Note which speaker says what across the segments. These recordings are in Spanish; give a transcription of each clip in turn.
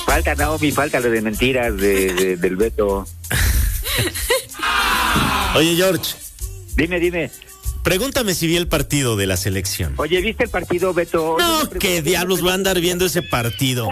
Speaker 1: Falta, Naomi, falta lo de mentiras del Beto.
Speaker 2: Oye, George.
Speaker 1: Dime.
Speaker 2: Pregúntame si vi el partido de la selección.
Speaker 1: Oye, ¿viste el partido, Beto?
Speaker 2: No, ¿qué diablos voy a andar viendo ese partido?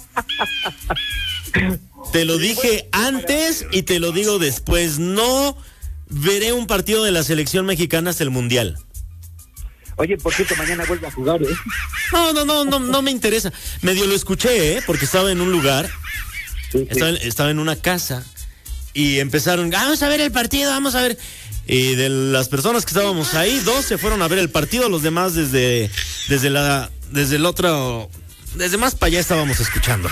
Speaker 2: Te lo dije antes y te lo digo después. No veré un partido de la selección mexicana hasta el Mundial.
Speaker 1: Oye, por cierto, mañana vuelve a jugar, ¿eh?
Speaker 2: No me interesa. Medio lo escuché, porque estaba en un lugar,
Speaker 1: Sí.
Speaker 2: estaba en una casa y empezaron, vamos a ver el partido, vamos a ver. Y de las personas que estábamos ahí, 2 se fueron a ver el partido, los demás desde más para allá estábamos escuchando.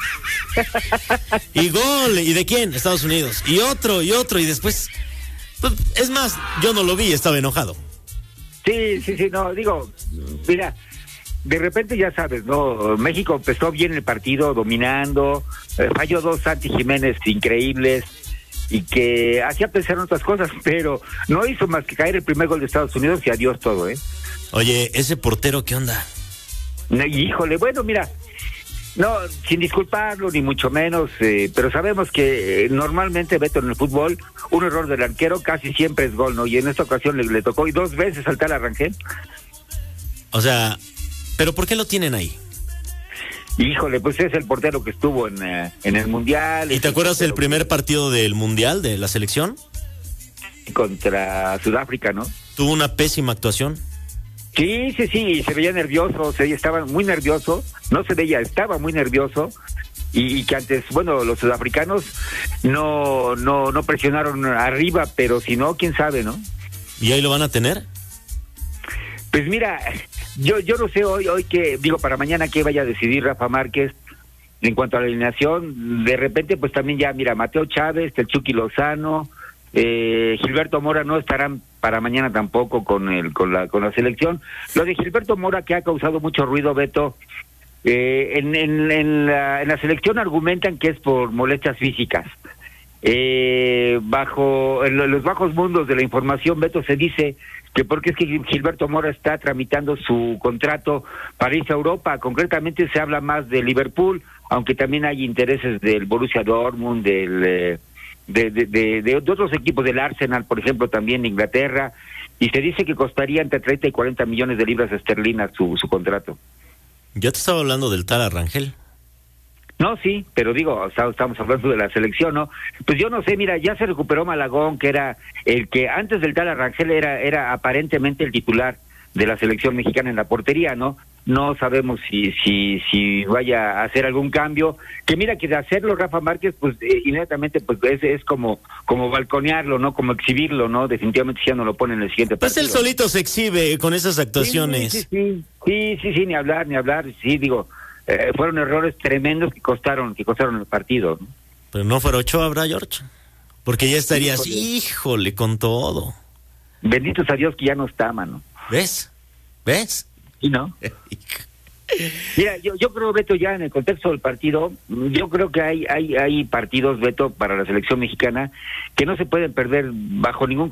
Speaker 2: Y gol, ¿y de quién? Estados Unidos. Y otro, y después, pues, es más, yo no lo vi, estaba enojado.
Speaker 1: Sí, no, digo, mira, de repente ya sabes, ¿no? México empezó bien el partido, dominando, falló 2 Santi Jiménez increíbles, y que hacía pensar en otras cosas, pero no hizo más que caer el primer gol de Estados Unidos y adiós todo, ¿eh?
Speaker 2: Oye, ese portero, ¿qué onda?
Speaker 1: Híjole, bueno, mira, no, sin disculparlo ni mucho menos, pero sabemos que normalmente, Beto, en el fútbol, un error del arquero casi siempre es gol, ¿no? Y en esta ocasión le tocó y 2 veces saltar a Rangel.
Speaker 2: O sea, ¿pero por qué lo tienen ahí?
Speaker 1: Híjole, pues es el portero que estuvo en el Mundial.
Speaker 2: ¿Y te acuerdas el primer partido del Mundial de la selección?
Speaker 1: Contra Sudáfrica, ¿no?
Speaker 2: Tuvo una pésima actuación.
Speaker 1: Sí, se veía nervioso, estaba muy nervioso, no se veía, estaba muy nervioso, y que antes, bueno, los sudafricanos no presionaron arriba, pero si no, quién sabe, ¿no?
Speaker 2: ¿Y ahí lo van a tener?
Speaker 1: Pues mira, yo no sé hoy que, digo, para mañana qué vaya a decidir Rafa Márquez en cuanto a la alineación. De repente, pues también ya, mira, Mateo Chávez, el Chucky Lozano, Gilberto Mora no estarán para mañana tampoco con la selección. Lo de Gilberto Mora, que ha causado mucho ruido, Beto, en la selección argumentan que es por molestias físicas. En los bajos mundos de la información, Beto, se dice que porque es que Gilberto Mora está tramitando su contrato para irse a Europa. Concretamente se habla más de Liverpool, aunque también hay intereses del Borussia Dortmund, de otros equipos, del Arsenal, por ejemplo, también de Inglaterra, y se dice que costaría entre 30 y 40 millones de libras esterlinas su contrato.
Speaker 2: Yo te estaba hablando del tal Rangel.
Speaker 1: No, sí, pero digo, estamos hablando de la selección, ¿no? Pues yo no sé, mira, ya se recuperó Malagón, que era el que antes del tal Rangel era aparentemente el titular de la selección mexicana en la portería, ¿no? No sabemos si vaya a hacer algún cambio, que mira que de hacerlo Rafa Márquez, pues inmediatamente pues es como balconearlo, ¿no? Como exhibirlo, ¿no? Definitivamente ya no lo pone en el siguiente partido.
Speaker 2: Pues él solito se exhibe con esas actuaciones.
Speaker 1: Sí, ni hablar, sí, digo, fueron errores tremendos que costaron el partido, ¿no?
Speaker 2: Pero no fuera Ochoa, ¿habrá, George? Porque ya estarías, híjole, con todo.
Speaker 1: Bendito sea Dios que ya no está, mano.
Speaker 2: ¿Ves?
Speaker 1: ¿Y no? Mira, yo creo, Beto, ya en el contexto del partido, yo creo que hay partidos, Beto, para la selección mexicana que no se pueden perder bajo ningún